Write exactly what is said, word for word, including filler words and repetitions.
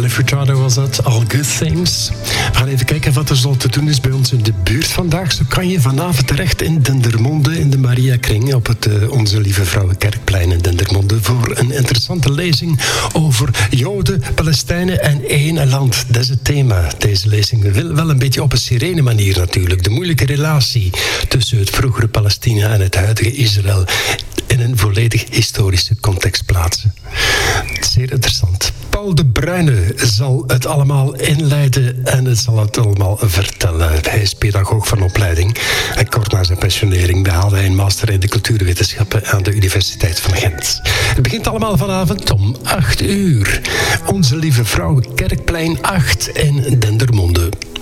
Nelly Furtado was dat, All Good Things. We gaan even kijken wat er zo te doen is bij ons in de buurt vandaag. Zo kan je vanavond terecht in Dendermonde, in de Mariakring, op het uh, Onze Lieve Vrouwenkerkplein in Dendermonde, voor een interessante lezing over Joden, Palestijnen en één land. Dat is het thema. Deze lezing wil wel een beetje op een sirene manier natuurlijk. De moeilijke relatie tussen het vroegere Palestina en het huidige Israël in een volledig historische context plaatsen. Zeer interessant. Paul de Bruyne zal het allemaal inleiden en het zal het allemaal vertellen. Hij is pedagoog van opleiding en kort na zijn pensionering behaalde hij een master in de cultuurwetenschappen aan de Universiteit van Gent. Het begint allemaal vanavond om acht uur. Onze Lieve Vrouwenkerkplein acht in Dendermonde.